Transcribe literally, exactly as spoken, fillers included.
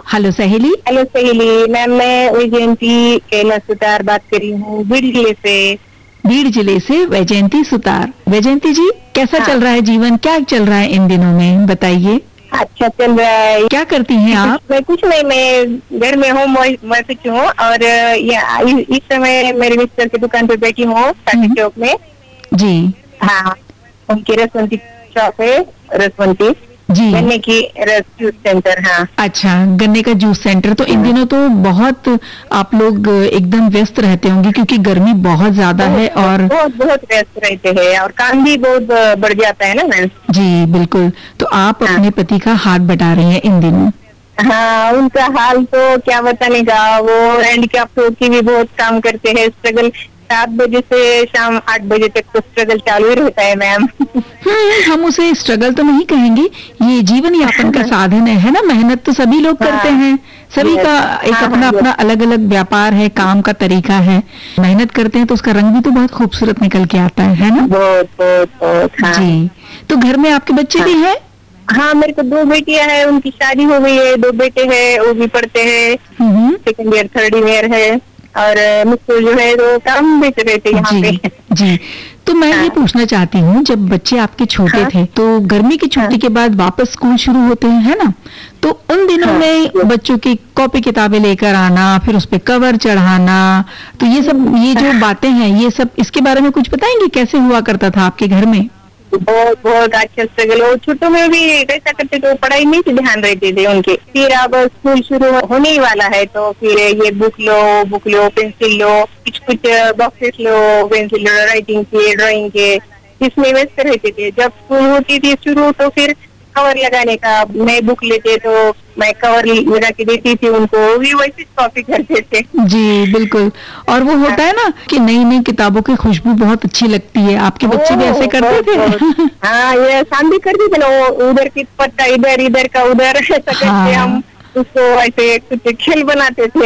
Hello सहेली। Hello सहेली, ma'am मैं वैजयंती कैलाश सुतार बात कर रही हूँ बीड़ जिले से। बीड़ जिले से वैजयंती सुतार। वैजयंती जी, कैसा हाँ। चल रहा है जीवन, क्या चल रहा है इन दिनों में, बताइए। अच्छा चल रहा है। क्या करती हैं आप? मैं कुछ नहीं, मैं घर में हूँ, मैं हूँ और ये इस समय मेरे मिस्टर की दुकान पे बैठी हूँ टाटा चौक में। जी। हाँ, उनकी रसवंती शॉप है, रसवंती जी। गन्ने की रस जूस सेंटर। हाँ। अच्छा, गन्ने का जूस सेंटर। तो इन दिनों तो बहुत आप लोग एकदम व्यस्त रहते होंगे क्योंकि गर्मी बहुत ज्यादा है और बहुत बहुत व्यस्त रहते हैं और काम भी बहुत बढ़ जाता है ना मैम। जी बिल्कुल। तो आप हाँ। अपने पति का हाथ बटा रही हैं इन दिनों। हाँ, उनका हाल तो क्या बताने का, वो हैंडीकैप होके भी बहुत काम करते हैं, स्ट्रगल सात बजे से शाम आठ बजे तक तो स्ट्रगल चालू ही रहता है मैम। हम्म, हम उसे स्ट्रगल तो नहीं कहेंगे, ये जीवन यापन का साधन है, है ना। मेहनत तो सभी लोग हाँ, करते हैं, सभी का एक हाँ, अपना हाँ, अपना अलग अलग व्यापार है, काम का तरीका है। मेहनत करते हैं तो उसका रंग भी तो बहुत खूबसूरत निकल के आता है है ना। बहुत बहुत बहुत। हाँ। जी। तो घर में आपके बच्चे हाँ। भी हैं? हाँ, मेरे को दो बेटियां हैं, उनकी शादी हो गई है, दो बेटे हैं, वो भी पढ़ते हैं, सेकंड ईयर थर्ड ईयर है और मुझको जो है वो काम बेच रहे थे यहाँ पे। जी जी। तो मैं हाँ। ये पूछना चाहती हूँ, जब बच्चे आपके छोटे हाँ। थे तो गर्मी की छुट्टी हाँ। के बाद वापस स्कूल शुरू होते हैं, है ना। तो उन दिनों हाँ। में बच्चों की कॉपी किताबें लेकर आना, फिर उस पे कवर चढ़ाना, तो ये सब, ये जो बातें हैं, ये सब इसके बारे में कुछ बताएंगे, कैसे हुआ करता था आपके घर में? बहुत बहुत अच्छा स्ट्रगल। वो छोटों में भी कैसा करते थे, पढ़ाई में ही ध्यान रहते थे उनके। फिर अब स्कूल शुरू होने ही वाला है तो फिर ये बुक लो बुक लो पेंसिल लो, कुछ कुछ बॉक्सेस लो, पेंसिल लो, राइटिंग के ड्राइंग के, इसमें व्यस्त रहते थे। जब स्कूल होती थी शुरू तो फिर कवर लगाने का, नए बुक लेते तो मैं कवर लगा के देती थी उनको, वो भी वैसे कॉपी करते थे। जी बिल्कुल। और वो होता है ना कि नई नई किताबों की खुशबू बहुत अच्छी लगती है, आपके बच्चे भी ऐसे करते थे? हाँ, ये शांति करते थे ना, वो उधर की पत्ता इधर, इधर का उधर, ऐसा करके हम उसको ऐसे कुछ खेल बनाते थे।